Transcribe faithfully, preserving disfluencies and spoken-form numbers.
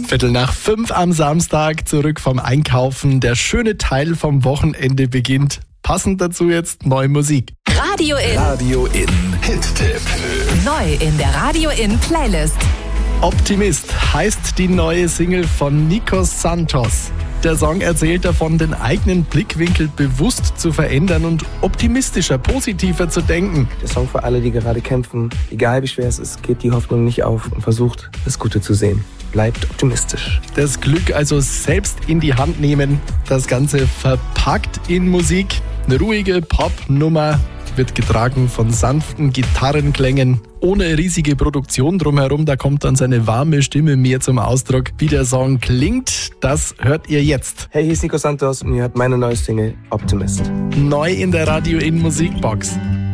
Viertel nach fünf am Samstag, zurück vom Einkaufen. Der schöne Teil vom Wochenende beginnt. Passend dazu jetzt neue Musik. Radio In. Radio In Hit-Tipp. Neu in der Radio In Playlist. Optimist heißt die neue Single von Nikos Santos. Der Song erzählt davon, den eigenen Blickwinkel bewusst zu verändern und optimistischer, positiver zu denken. Der Song für alle, die gerade kämpfen. Egal wie schwer es ist, gebt die Hoffnung nicht auf und versucht, das Gute zu sehen. Bleibt optimistisch. Das Glück also selbst in die Hand nehmen. Das Ganze verpackt in Musik. Eine ruhige Pop-Nummer, wird getragen von sanften Gitarrenklängen, ohne riesige Produktion drumherum. Da kommt dann seine warme Stimme mehr zum Ausdruck. Wie der Song klingt, das hört ihr jetzt. Hey, hier ist Nikos Santos und ihr hört meine neue Single Optimist. Neu in der Radio In Musikbox.